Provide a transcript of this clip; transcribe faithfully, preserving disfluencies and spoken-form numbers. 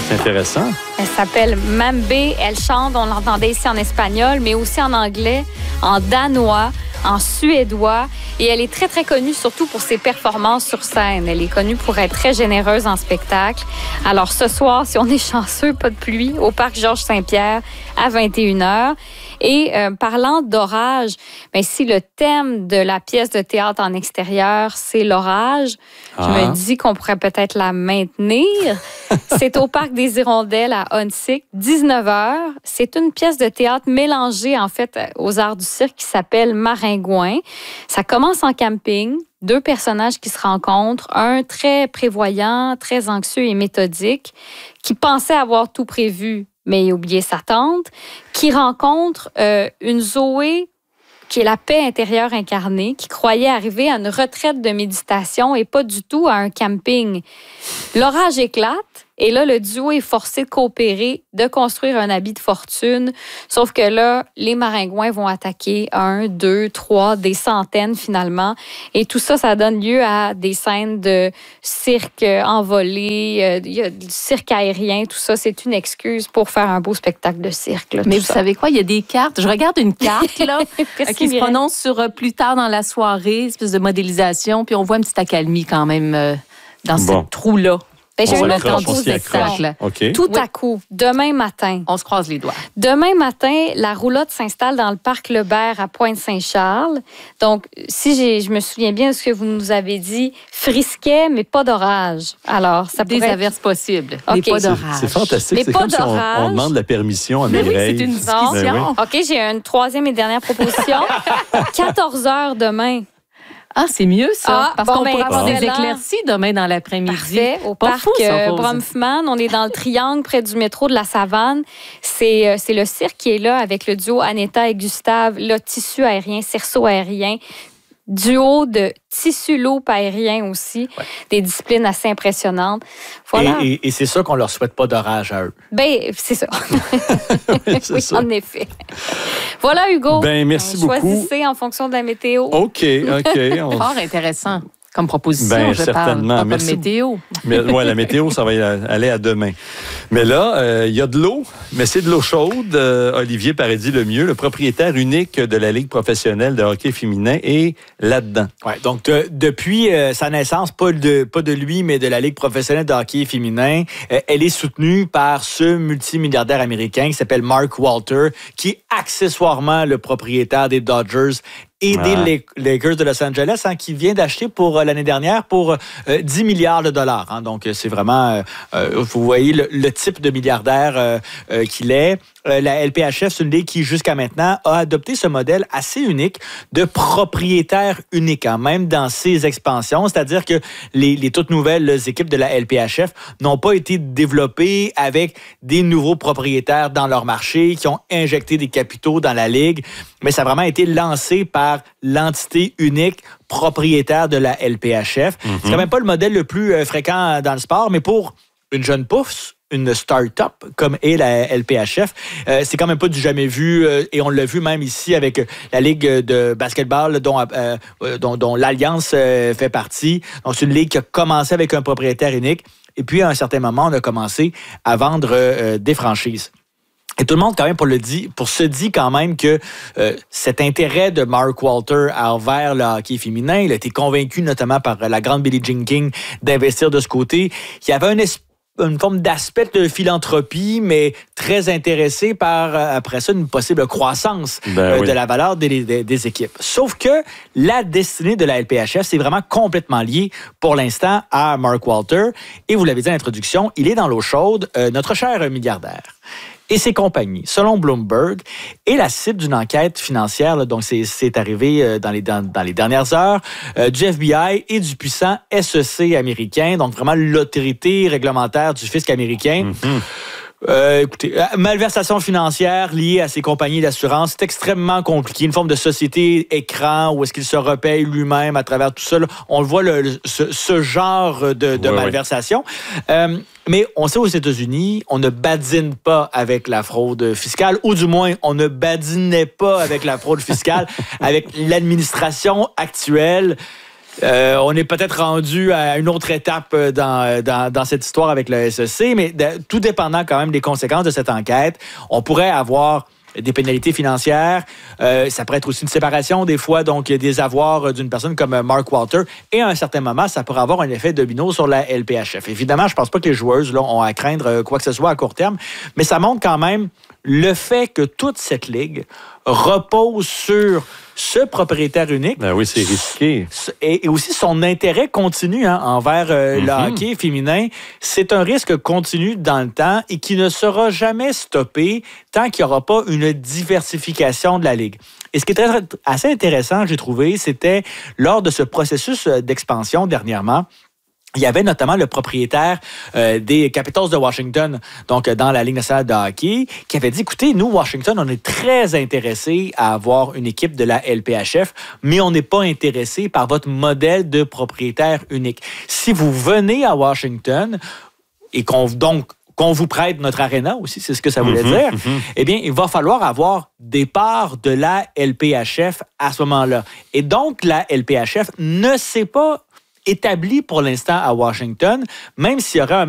C'est intéressant. Elle s'appelle Mambe. Elle chante, on l'entendait ici en espagnol, mais aussi en anglais, en danois, en suédois. Et elle est très, très connue, surtout pour ses performances sur scène. Elle est connue pour être très généreuse en spectacle. Alors, ce soir, si on est chanceux, pas de pluie, au Parc Georges-Saint-Pierre à vingt et une heures. Et euh, parlant d'orage, bien, si le thème de la pièce de théâtre en extérieur, c'est l'orage, ah. je me dis qu'on pourrait peut-être la maintenir. C'est au Parc des Hirondelles à Huntsic, dix-neuf heures. C'est une pièce de théâtre mélangée, en fait, aux arts du cirque qui s'appelle Maringouin. Ça commence en camping. Deux personnages qui se rencontrent, un très prévoyant, très anxieux et méthodique, qui pensait avoir tout prévu, mais il a oublié sa tante, qui rencontre euh, une Zoé qui est la paix intérieure incarnée, qui croyait arriver à une retraite de méditation et pas du tout à un camping. L'orage éclate et là, le duo est forcé de coopérer, de construire un habit de fortune. Sauf que là, les maringouins vont attaquer un, deux, trois, des centaines finalement. Et tout ça, ça donne lieu à des scènes de cirque envolé, il y a du cirque aérien, tout ça. C'est une excuse pour faire un beau spectacle de cirque. Là, Mais vous ça. savez quoi? Il y a des cartes. Je regarde une carte là, qui se prononce sur euh, plus tard dans la soirée, espèce de modélisation, puis on voit une petite accalmie quand même euh, dans bon. ce trou-là. Ben, j'ai on une accroche, autre proposition. Okay. Tout oui. à coup, demain matin. On se croise les doigts. Demain matin, la roulotte s'installe dans le parc Lebert à Pointe-Saint-Charles. Donc, si j'ai, je me souviens bien de ce que vous nous avez dit, frisquet, mais pas d'orage. Alors, ça pourrait Des être... averses possibles, Okay. mais pas C'est, d'orage. c'est fantastique. Mais c'est pas comme si on, d'orage. on demande la permission à Mais Mireille. oui, c'est une discussion. Ben oui. OK, j'ai une troisième et dernière proposition. quatorze heures demain. Ah, c'est mieux, ça. Ah, parce bon, qu'on ben, pourrait avoir des excellent. éclaircies demain dans l'après-midi. Parfait. Au Pas parc fou, ça, euh, Rose. Bronfman, on est dans le triangle près du métro de la Savane. C'est, euh, c'est le cirque qui est là avec le duo Aneta et Gustave, le tissu aérien, cerceau aérien. Duo de tissu loupe aérien aussi, ouais. Des disciplines assez impressionnantes. Voilà. Et, et, et c'est ça qu'on leur souhaite pas d'orage à eux. Ben, c'est ça. c'est oui, ça. en effet. Voilà, Hugo. Ben, merci beaucoup. Choisissez en fonction de la météo. OK, OK. On... Fort intéressant. Comme proposition, ben, je certainement. parle. Pas Merci. de météo. Mais, ouais, la météo, ça va aller à demain. Mais là, il euh, y a de l'eau, mais c'est de l'eau chaude. Euh, Olivier Paradis-Lemieux, le propriétaire unique de la Ligue professionnelle de hockey féminin, est là-dedans. Ouais, donc, de, depuis euh, sa naissance, pas de, pas de lui, mais de la Ligue professionnelle de hockey féminin, euh, elle est soutenue par ce multimilliardaire américain qui s'appelle Mark Walter, qui est accessoirement le propriétaire des Dodgers et des ah. Lakers de Los Angeles, hein, qui vient d'acheter pour euh, l'année dernière pour euh, dix milliards de dollars. Hein. Donc, c'est vraiment, euh, euh, vous voyez le, le type de milliardaire euh, euh, qu'il est. Euh, la L P H F, c'est une ligue qui, jusqu'à maintenant, a adopté ce modèle assez unique de propriétaire unique, hein, même dans ses expansions. C'est-à-dire que les, les toutes nouvelles les équipes de la L P H F n'ont pas été développées avec des nouveaux propriétaires dans leur marché qui ont injecté des capitaux dans la ligue, mais ça a vraiment été lancé par l'entité unique propriétaire de la L P H F. Mm-hmm. C'est quand même pas le modèle le plus euh, fréquent dans le sport, mais pour une jeune pouffe, une start-up comme est la L P H F. Euh, c'est quand même pas du jamais vu euh, et on l'a vu même ici avec la Ligue de basketball dont, euh, dont, dont l'Alliance euh, fait partie. Donc, c'est une ligue qui a commencé avec un propriétaire unique et puis à un certain moment, on a commencé à vendre euh, des franchises. Et tout le monde, quand même, pour, le dit, pour se dit quand même que euh, cet intérêt de Mark Walter envers le hockey féminin, il a été convaincu notamment par la grande Billie Jean King d'investir de ce côté. Il y avait un esprit une forme d'aspect de philanthropie, mais très intéressé par, après ça, une possible croissance ben euh, oui. de la valeur des, des, des équipes. Sauf que la destinée de la L P H F, c'est vraiment complètement lié, pour l'instant, à Mark Walter. Et vous l'avez dit en introduction, il est dans l'eau chaude, euh, notre cher milliardaire. Et ses compagnies, selon Bloomberg, est la cible d'une enquête financière, là, donc c'est, c'est arrivé dans les, dans, dans les dernières heures, euh, du F B I et du puissant S E C américain, donc vraiment l'autorité réglementaire du fisc américain. Mm-hmm. Euh, écoutez, malversation financière liée à ces compagnies d'assurance, c'est extrêmement compliqué. Une forme de société écran où est-ce qu'il se repaye lui-même à travers tout ça. Là, on le voit, le, le, ce, ce genre de, de ouais, malversation. Ouais. Euh, mais on sait aux États-Unis, on ne badine pas avec la fraude fiscale, ou du moins, on ne badinait pas avec la fraude fiscale. Avec l'administration actuelle, Euh, on est peut-être rendu à une autre étape dans, dans, dans cette histoire avec le S E C, mais de, tout dépendant quand même des conséquences de cette enquête, on pourrait avoir des pénalités financières. Euh, ça pourrait être aussi une séparation des fois, donc des avoirs d'une personne comme Mark Walter. Et à un certain moment, ça pourrait avoir un effet domino sur la L P H F. Évidemment, je ne pense pas que les joueuses là, ont à craindre quoi que ce soit à court terme, mais ça montre quand même le fait que toute cette ligue repose sur ce propriétaire unique. Ben oui, c'est risqué. Et aussi son intérêt continu hein, envers euh, mm-hmm. le hockey féminin. C'est un risque continu dans le temps et qui ne sera jamais stoppé tant qu'il n'y aura pas une diversification de la ligue. Et ce qui est très, assez intéressant, j'ai trouvé, c'était lors de ce processus d'expansion dernièrement, il y avait notamment le propriétaire euh, des Capitals de Washington, donc dans la Ligue nationale de hockey, qui avait dit, écoutez, nous, Washington, on est très intéressés à avoir une équipe de la L P H F, mais on n'est pas intéressés par votre modèle de propriétaire unique. Si vous venez à Washington et qu'on donc qu'on vous prête notre aréna aussi, c'est ce que ça voulait mm-hmm, dire, mm-hmm. eh bien, il va falloir avoir des parts de la L P H F à ce moment-là. Et donc, la L P H F ne sait pas établi pour l'instant à Washington, même s'il y aurait un